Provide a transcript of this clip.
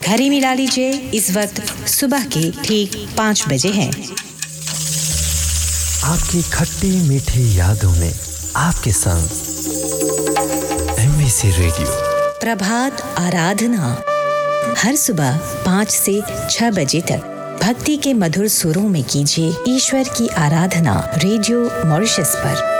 घड़ी मिला लीजिए, इस वक्त सुबह के ठीक 5 बजे हैं। आपकी खट्टी मीठी यादों में आपके संग MBC रेडियो। प्रभात आराधना हर सुबह 5 से 6 बजे तक भक्ति के मधुर सुरों में कीजिए ईश्वर की आराधना रेडियो मॉरिशस पर।